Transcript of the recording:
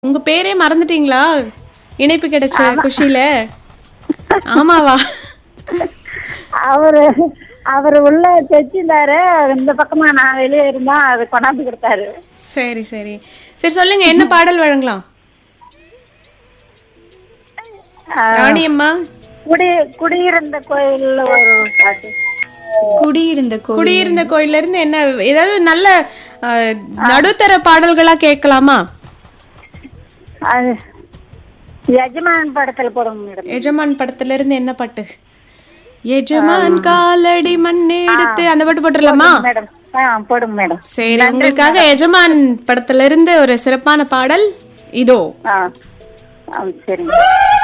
உங்க பேரே மறந்துட்டீங்களா? இணைப்பு கிடைச்ச குஷியில. ஆமாவா? அவரு அவரு உள்ள தைச்சிருந்தாரு. இந்த பக்கமா நான் வெளியே இருந்தா அது கொண்டாந்து கொடுத்தாரு. சரி சரி சரி, சொல்லுங்க என்ன பாடல் வழங்கலாம்? ராணி அம்மா. குடியிருந்த கோயில்ல ஒரு பாட்டு. குடியிருந்த கோயில்ல இருந்து என்ன ஏதாவது நல்ல நடுத்தர பாடல்களா கேட்கலாமா? அது எஜமான் படத்துல போடுங்க மேடம். எஜமான் படத்துல இருந்து என்ன பாட்டு? எஜமான் காலடி மண்ணெடுத்து அந்த பாட்டு போட்டுடலாமா மேடம்? போடுங்க மேடம். சரி, உங்களுக்காக எஜமான் படத்துல இருந்து ஒரு சிறப்பான பாடல் இதோ. சரிங்க.